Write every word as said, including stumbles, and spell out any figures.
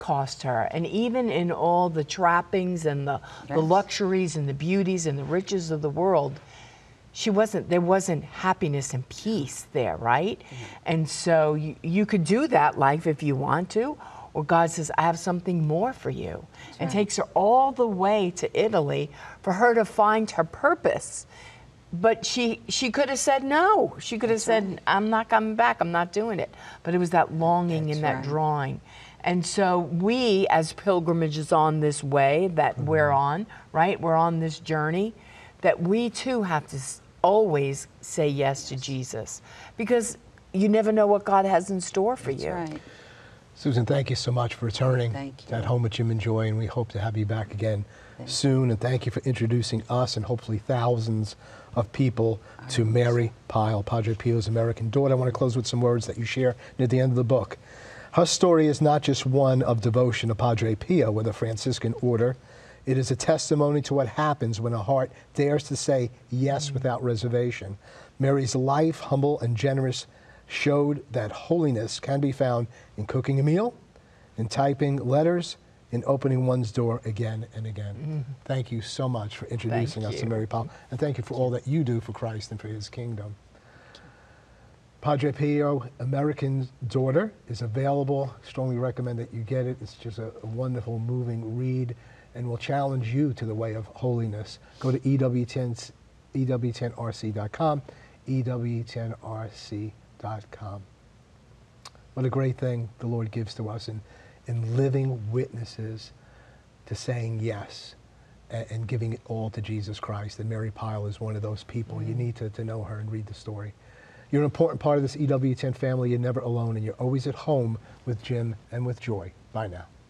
cost her. And even in all the trappings and the, Yes. the luxuries and the beauties and the riches of the world, she wasn't, there wasn't happiness and peace there, right? Mm-hmm. And so you, you could do that life if you want to, or God says, I have something more for you. That's and right. takes her all the way to Italy for her to find her purpose. But she she could have said no. She could have That's said, right. I'm not coming back, I'm not doing it. But it was that longing That's and that right. drawing. And so we, as pilgrimages on this way that Mm-hmm. we're on, right? We're on this journey, that we too have to s- always say yes to Jesus. Because you never know what God has in store for That's you. right. Susan, thank you so much for returning Thank to you. that home at Jim and Joy, and we hope to have you back again Thank soon. And thank you for introducing us and hopefully thousands of people to Mary Pyle, Padre Pio's American daughter. I want to close with some words that you share near the end of the book. Her story is not just one of devotion to Padre Pio with a Franciscan order. It is a testimony to what happens when a heart dares to say yes without reservation. Mary's life, humble and generous, showed that holiness can be found in cooking a meal, in typing letters, in opening one's door again and again. Mm-hmm. Thank you so much for introducing Thank us to you. Mary Pyle, and thank you for all that you do for Christ and for his kingdom. Padre Pio, American Daughter, is available. Strongly recommend that you get it. It's just a, a wonderful, moving read, and will challenge you to the way of holiness. Go to E W ten, E W ten R C dot com, E W ten R C dot com. What a great thing the Lord gives to us in, in living witnesses to saying yes and, and giving it all to Jesus Christ. And Mary Pyle is one of those people. Mm. You need to, to know her and read the story. You're an important part of this E W ten family. You're never alone, and you're always at home with Jim and with Joy. Bye now.